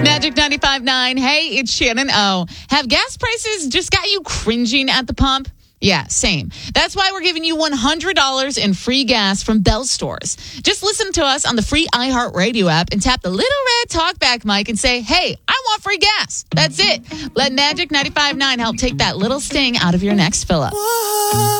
Magic 95.9. Hey, it's Shannon O. Have gas prices just got you cringing at the pump? Yeah, same. That's why we're giving you $100 in free gas from Bell Stores. Just listen to us on the free iHeartRadio app and tap the little red talkback mic and say, hey, I want free gas. That's it. Let Magic 95.9 help take that little sting out of your next fill-up.